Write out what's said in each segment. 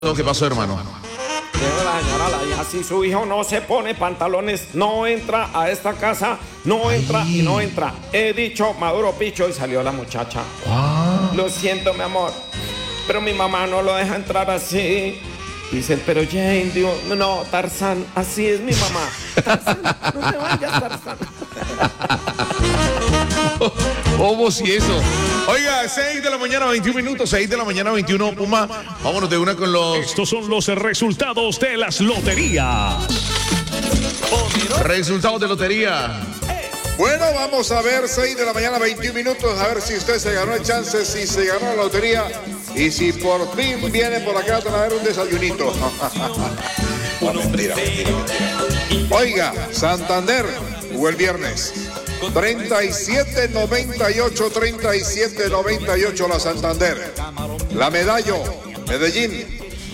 ¿Qué pasó, hermano? Llegó la señora Laia, si su hijo no se pone pantalones, no entra a esta casa, no entra y no entra. He dicho Maduro Picho y salió la muchacha. Lo siento, mi amor, pero mi mamá no lo deja entrar así. Dicen, pero Jane, digo, no, Tarzán, así es mi mamá. Tarzán, no te vayas, Tarzán. ¿Cómo si eso? Oiga, 6 de la mañana, 21 minutos, 6 de la mañana, 21, Puma. Vámonos de una con los... Estos son los resultados de las loterías. Resultados de lotería. Bueno, vamos a ver, 6 de la mañana, 21 minutos, a ver si usted se ganó el chance, si se ganó la lotería y si por fin viene por acá a traer un desayunito. No, mentira. Oiga, Santander jugó el viernes. 37-98 la Santander. La Medallo, Medellín,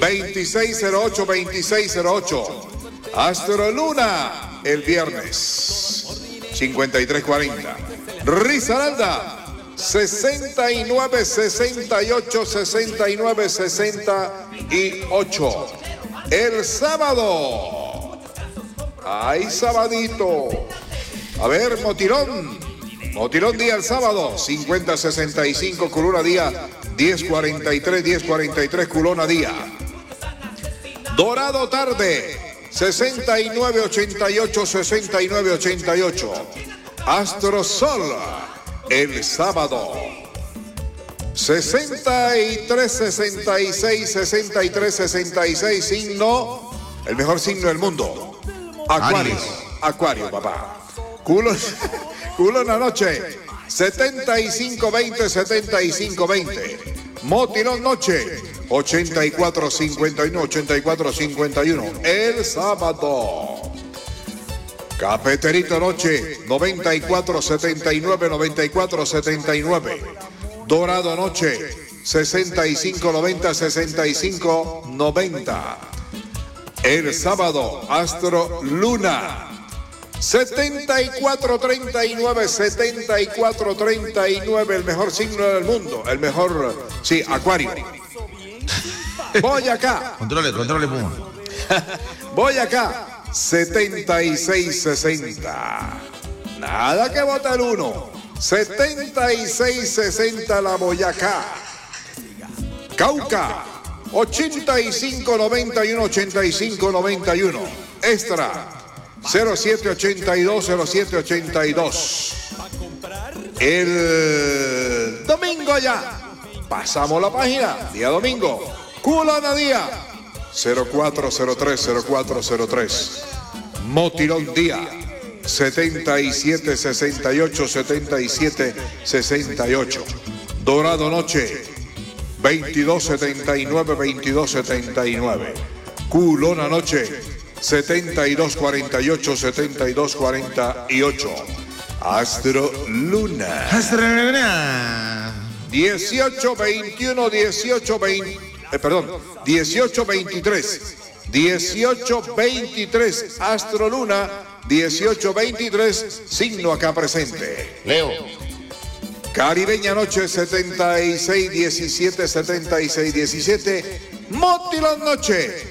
2608. Astro Luna, el viernes, 53-40. Risaralda, 69-68. El sábado, ay, sabadito. A ver, Motilón día el sábado, 50-65, Culona día, 10-43, Culona día. Dorado tarde, 69-88. Astro Sol, el sábado, 63-66, signo, el mejor signo del mundo, Acuario, papá. Culo en la noche, 75-20. Motilón noche, 84-51. El sábado. Cafeterito noche, 94-79. Dorado noche, 65-90. El sábado, Astro Luna. 74-39, el mejor signo del mundo, el mejor, sí, Acuario. Boyacá. Controle, Puma. Boyacá, 76-60. Nada que vota el 1. 76-60 la Boyacá. Cauca, 85-91. Extra. 0782. El domingo ya. Pasamos la página. Día domingo. Culona día. 0403. Motilón día. 77-68. Dorado noche. 22-79. Culona noche. 72-48. Astro Luna. 18-23. Astro Luna. 18-23. Signo acá presente. Leo. Caribeña noche, 76-17. Motilón noche.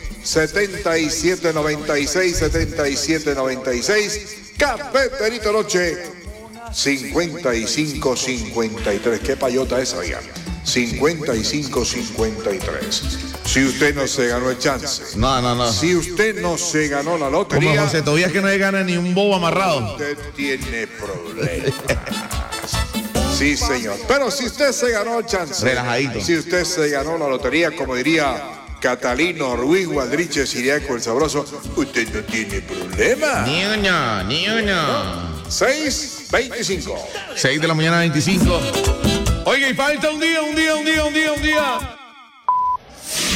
77-96. Cafeterito noche, 55-53. ¿Qué payota esa, oigan? 55-53. Si usted no se ganó el chance. No. Si usted no se ganó la lotería. Como José Tobías que no le gana ni un bobo amarrado. Usted tiene problemas. Sí, señor. Pero si usted se ganó el chance. Relajadito. Si usted se ganó la lotería, como diría Catalino Ruiz Guadriche Siriaco el Sabroso, usted no tiene problema. Ni uno. 6:25. 6 de la mañana, 25. Oiga, y falta un día.